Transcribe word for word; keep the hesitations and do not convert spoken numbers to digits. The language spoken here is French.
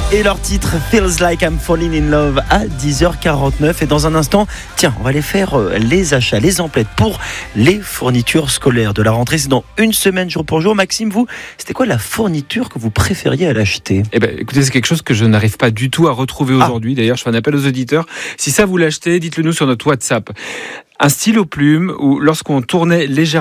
Et leur titre Feels Like I'm Falling in Love à dix heures quarante-neuf. Et dans un instant, tiens, on va aller faire les achats, les emplettes pour les fournitures scolaires de la rentrée. C'est dans une semaine jour pour jour. Maxime, vous, c'était quoi la fourniture que vous préfériez à l'acheter ? Eh ben, écoutez, c'est quelque chose que je n'arrive pas du tout à retrouver Ah. aujourd'hui. D'ailleurs, je fais un appel aux auditeurs. Si ça vous l'achetez, dites-le nous sur notre WhatsApp. Un stylo plume où lorsqu'on tournait légèrement